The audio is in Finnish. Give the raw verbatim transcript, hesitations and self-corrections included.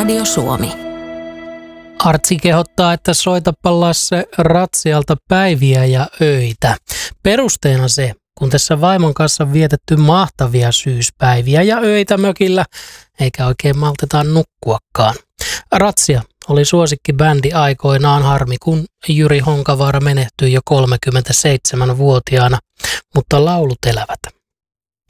Radio Suomi. Artsi kehottaa, että soitapa Lasse Ratsialta päiviä ja öitä. Perusteena se, kun tässä vaimon kanssa on vietetty mahtavia syyspäiviä ja öitä mökillä, eikä oikein malteta nukkuakaan. Ratsia oli suosikkibändi aikoinaan, harmi kun Jyri Honkavaara menehtyi jo kolmekymmentäseitsemänvuotiaana, mutta laulut elävät.